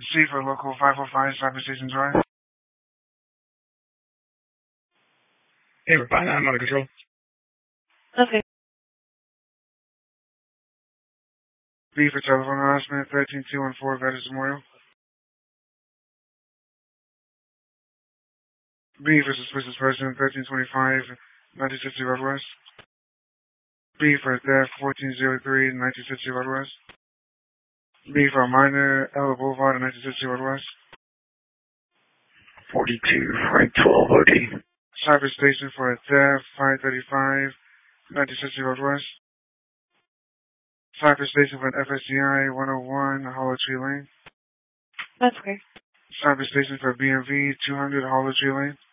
C for local 505 Cyber Station Drive. Hey, we're fine. I'm under control. Okay. B for telephone harassment, 13214 Veterans Memorial. B for suspicious person, 1325 1960 Road West. B for theft, 1403 1960 Road West. B for a minor, Ella Boulevard, 1960 Road West. 42 Frank 12 OD. Cyber Station for a theft, 535 1960 Road West. Cyber Station for an FSCI, 101 Hollow Tree Lane. That's okay. Cyber Station for BMV, 200 Hollow Tree Lane.